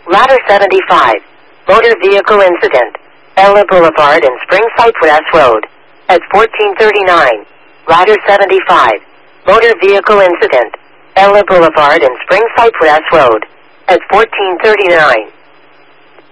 Ladder 75. Motor vehicle incident. Ella Boulevard and Spring Cypress Road. At 1439. Ladder 75. Motor vehicle incident. Ella Boulevard and Spring Cypress Road. At 1439.